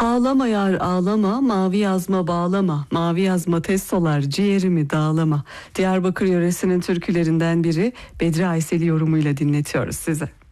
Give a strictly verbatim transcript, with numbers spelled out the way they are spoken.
Ağlama yar ağlama, mavi yazma bağlama, mavi yazma testolar ciğerimi dağlama. Diyarbakır yöresinin türkülerinden biri Bedri Aysel'i yorumuyla dinletiyoruz size.